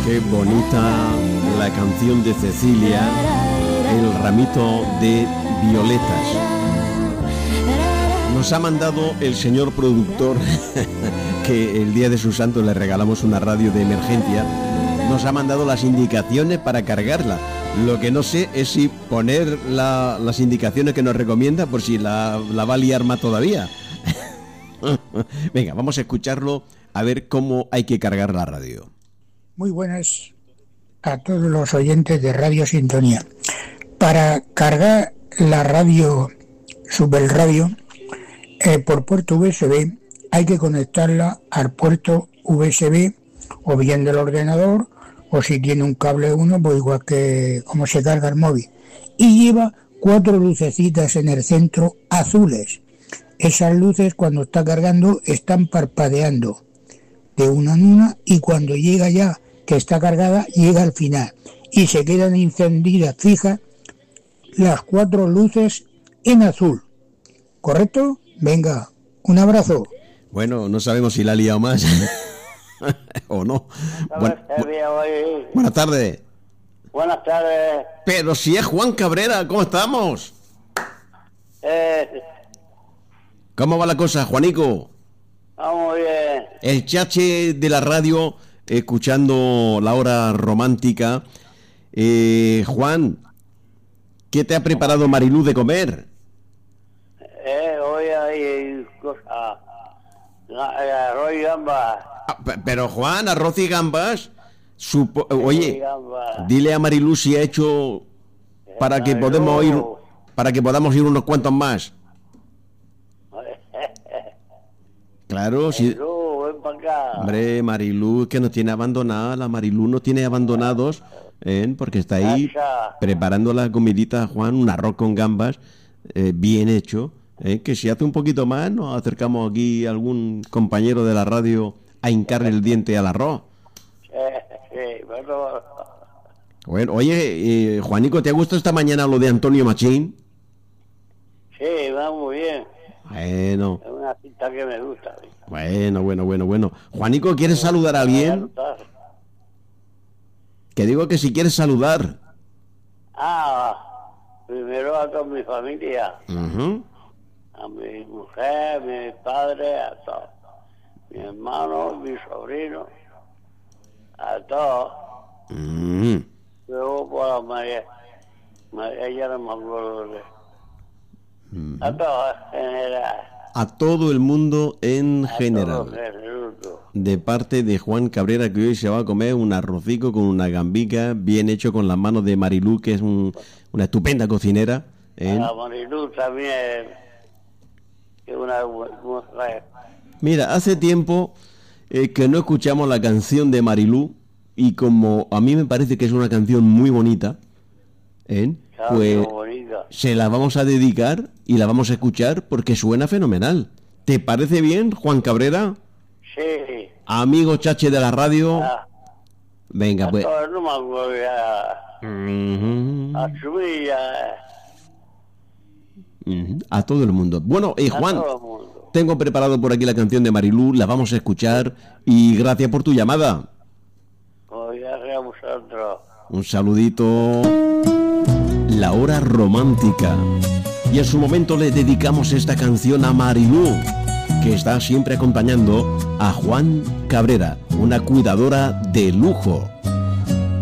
Qué bonita la canción de Cecilia, El ramito de violetas. Nos ha mandado el señor productor que el día de su santo le regalamos una radio de emergencia. Nos ha mandado las indicaciones para cargarla. Lo que no sé es si poner las indicaciones que nos recomienda por si la va a liar más todavía. Venga, vamos a escucharlo a ver cómo hay que cargar la radio. Muy buenas a todos los oyentes de Radio Sintonía. Para cargar la radio Superradio por puerto USB hay que conectarla al puerto USB o bien del ordenador, o si tiene un cable uno, pues igual que como se carga el móvil. Y lleva 4 lucecitas en el centro azules. Esas luces cuando está cargando están parpadeando de una en una, y cuando llega ya que está cargada, llega al final y se quedan encendidas fijas las 4 luces en azul. ¿Correcto? Venga, un abrazo. Bueno, no sabemos si la ha liado más o no. Buenas tardes. Buenas tardes. Pero si es Juan Cabrera, ¿cómo estamos? ¿Cómo va la cosa, Juanico? Vamos bien. El chache de la radio, escuchando la hora romántica. Juan, ¿qué te ha preparado Marilú de comer? Hoy hay cosas. Arroz y gambas. Pero Juan, arroz y gambas. Oye, Gambas. dile a Marilú si ha hecho para que podamos ir unos cuantos más. Claro, sí. Ven para acá. Hombre, Marilú, que nos tiene abandonada. La Marilú nos tiene abandonados, porque está ahí preparando la comidita, Juan, un arroz con gambas, bien hecho. Que si hace un poquito más, nos acercamos aquí a algún compañero de la radio a hincarle el diente al arroz. Sí, bueno. Bueno, oye, Juanico, ¿te ha gustado esta mañana lo de Antonio Machín? Sí, va muy bien. Bueno. Es una cinta que me gusta. Bueno. Juanico, ¿quieres saludar a alguien? Que digo que si quieres saludar. Primero a toda mi familia. Uh-huh. A mi mujer, a mi padre, a todos. Mi hermano, mi sobrino, a todos. Uh-huh. Luego por la María, ella no me acuerdo de... Uh-huh. A todos en general. A todo el mundo en general. Todos en el mundo. De parte de Juan Cabrera, que hoy se va a comer un arrocico con una gambica bien hecho con las manos de Marilú, que es una estupenda cocinera. A Marilú también, que es una mujer. Mira, hace tiempo que no escuchamos la canción de Marilú, y como a mí me parece que es una canción muy bonita, pues se la vamos a dedicar y la vamos a escuchar porque suena fenomenal. ¿Te parece bien, Juan Cabrera? Sí. Amigo chache de la radio. Venga, pues. No me acuerdo ya. A su vida. A todo el mundo. Bueno, Juan, tengo preparado por aquí la canción de Marilú, la vamos a escuchar y gracias por tu llamada. Gracias a vosotros. Un saludito. La hora romántica. Y en su momento le dedicamos esta canción a Marilú, que está siempre acompañando a Juan Cabrera, una cuidadora de lujo.